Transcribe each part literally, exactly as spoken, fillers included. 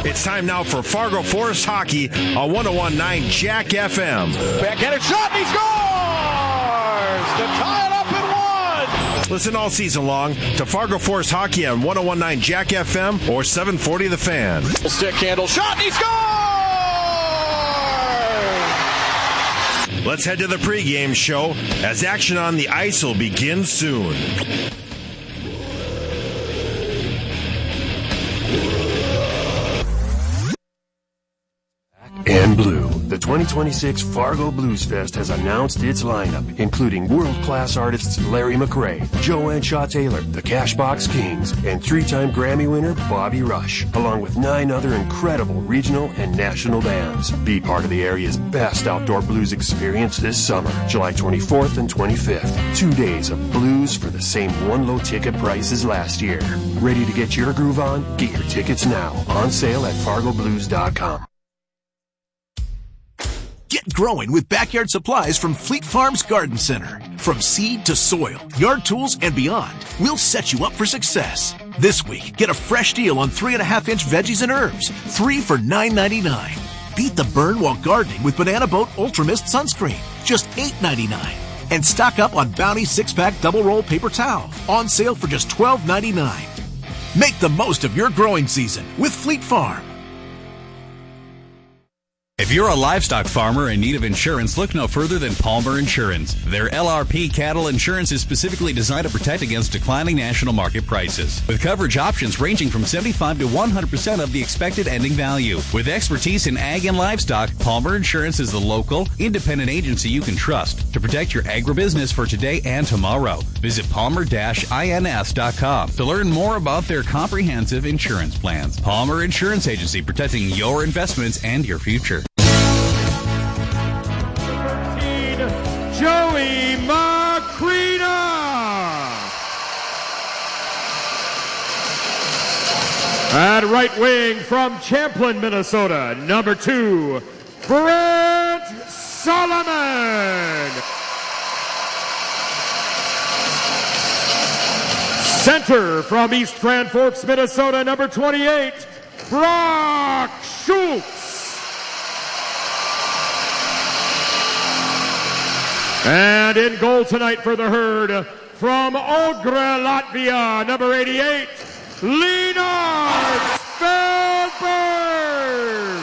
It's time now for Fargo Forest Hockey on one oh one point nine Jack F M. Backhanded shot, and he scores to tie it up at one. Listen all season long to Fargo Forest Hockey on one oh one point nine Jack F M or seven forty The Fan. Stick handle shot, and he scores! Let's head to the pregame show as action on the ice will begin soon. And blue. The twenty twenty-six Fargo Blues Fest has announced its lineup, including world-class artists Larry McRae, Joanne Shaw-Taylor, the Cashbox Kings, and three-time Grammy winner Bobby Rush, along with nine other incredible regional and national bands. Be part of the area's best outdoor blues experience this summer, July twenty-fourth and twenty-fifth. Two days of blues for the same one-low ticket price as last year. Ready to get your groove on? Get your tickets now. On sale at fargo blues dot com. Get growing with backyard supplies from Fleet Farms Garden Center. From seed to soil, yard tools, and beyond, we'll set you up for success. This week, get a fresh deal on three and a half inch veggies and herbs, three for nine ninety-nine. Beat the burn while gardening with Banana Boat Ultra Mist sunscreen, just eight ninety-nine. And stock up on Bounty six pack double roll paper towel, on sale for just twelve ninety-nine. Make the most of your growing season with Fleet Farm. If you're a livestock farmer in need of insurance, look no further than Palmer Insurance. Their L R P cattle insurance is specifically designed to protect against declining national market prices, with coverage options ranging from seventy-five to one hundred percent of the expected ending value. With expertise in ag and livestock, Palmer Insurance is the local, independent agency you can trust to protect your agribusiness for today and tomorrow. Visit palmer dash ins dot com to learn more about their comprehensive insurance plans. Palmer Insurance Agency, protecting your investments and your future. Joey Macrina. At right wing from Champlin, Minnesota, number two, Brent Solomon. Center from East Grand Forks, Minnesota, number twenty-eight, Brock Schultz. And in goal tonight for the Herd, from Ogre, Latvia, number eighty-eight, Leonard Spellberg.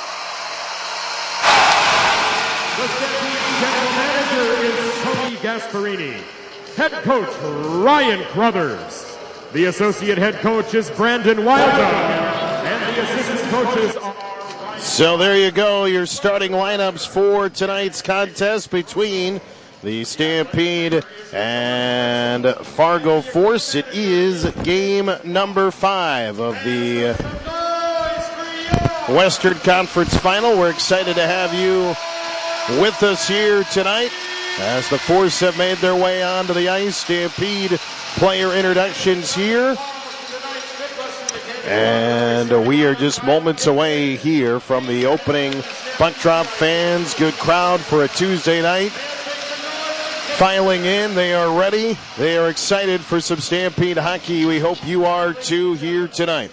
The Stampede General Manager is Tony Gasparini. Head Coach Ryan Crothers. The Associate Head Coach is Brandon Wilder. And the Assistant Coaches are... So there you go, your starting lineups for tonight's contest between the Stampede and Fargo Force. It is game number five of the Western Conference Final. We're excited to have you with us here tonight as the Force have made their way onto the ice. Stampede player introductions here. And we are just moments away here from the opening puck drop. Fans, good crowd for a Tuesday night. Filing in, they are ready. They are excited for some Stampede hockey. We hope you are too here tonight.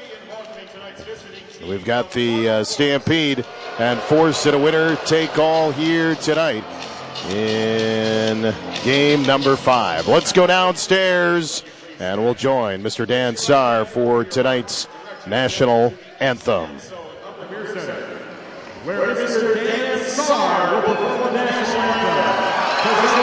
We've got the uh, Stampede and Force at a winner take all here tonight in game number five. Let's go downstairs. And we'll join Mister Dan Saar for tonight's national anthem. Where Mister Dan Saar will perform